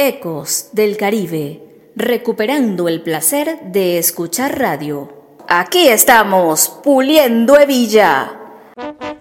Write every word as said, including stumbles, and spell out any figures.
Ecos del Caribe, recuperando el placer de escuchar radio. Aquí estamos, puliendo hebilla.